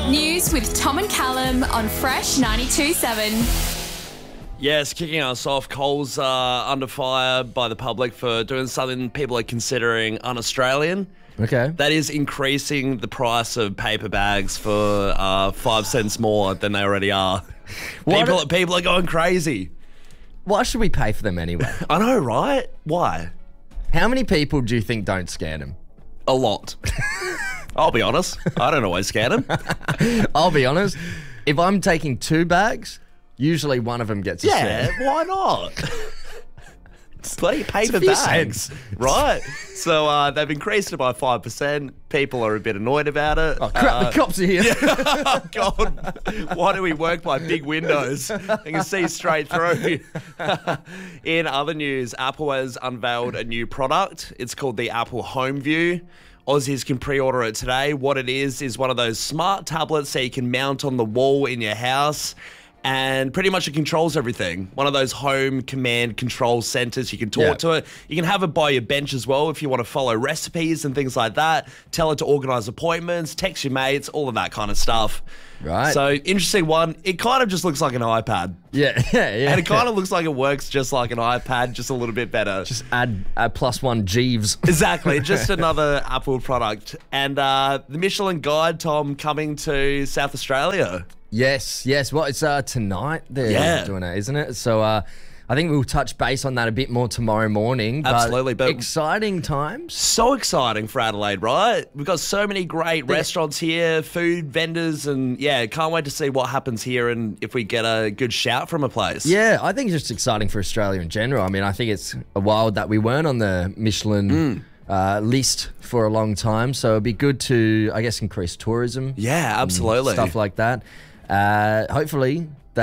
News with Tom and Callum on Fresh 92.7. Yes, kicking us off. Coles under fire by the public for doing something people are considering un-Australian. Okay. That is increasing the price of paper bags for 5 cents more than they already are. People are going crazy. Why should we pay for them anyway? I know, right? Why? How many people do you think don't scan them? A lot. I'll be honest. I don't always scan them. I'll be honest. If I'm taking 2 bags, usually one of them gets a Yeah, scan. why not? It's bloody paper few bags, cents. right? So they've increased it by 5%. People are a bit annoyed about it. Oh, crap, the cops are here. Oh, God. Why do we work by big windows? You can see straight through. In other news, Apple has unveiled a new product. It's called the Apple HomeView. Aussies can pre-order it today. What it is one of those smart tablets that you can mount on the wall in your house. And pretty much it controls everything. One of those home command control centers. You can talk to it. You can have it by your bench as well if you want to follow recipes and things like that. Tell it to organise appointments, text your mates, all of that kind of stuff. Right. So, interesting one. It kind of just looks like an iPad. Yeah. And it kind of looks like it works just like an iPad, just a little bit better. Just add a +1 Jeeves. Exactly. Just another Apple product. And the Michelin Guide, Tom, coming to South Australia. Yes. Well, it's tonight they're doing it, isn't it? So I think we'll touch base on that a bit more tomorrow morning. Absolutely, but exciting times. So exciting for Adelaide, right? We've got so many great restaurants here, food vendors, and can't wait to see what happens here and if we get a good shout from a place. Yeah, I think it's just exciting for Australia in general. I mean, I think it's a wild that we weren't on the Michelin list for a long time, so it'd be good to, I guess, increase tourism. Yeah, absolutely. Stuff like that. Hopefully